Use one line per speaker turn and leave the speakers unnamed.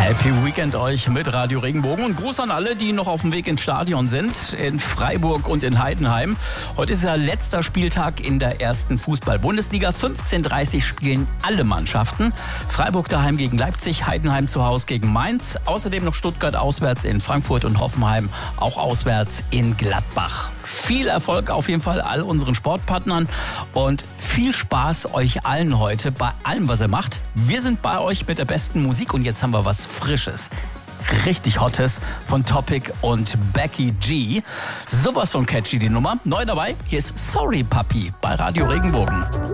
Happy Weekend euch mit Radio Regenbogen und Gruß an alle, die noch auf dem Weg ins Stadion sind, in Freiburg und in Heidenheim. Heute ist ja letzter Spieltag in der ersten Fußball-Bundesliga. 15:30 spielen alle Mannschaften. Freiburg daheim gegen Leipzig, Heidenheim zu Hause gegen Mainz. Außerdem noch Stuttgart auswärts in Frankfurt und Hoffenheim auch auswärts in Gladbach. Viel Erfolg auf jeden Fall all unseren Sportpartnern und viel Spaß euch allen heute bei allem, was ihr macht. Wir sind bei euch mit der besten Musik und jetzt haben wir was Frisches, richtig Hottes von Topic und Becky G. Sowas von catchy die Nummer. Neu dabei, hier ist Sorry Papi bei Radio Regenbogen.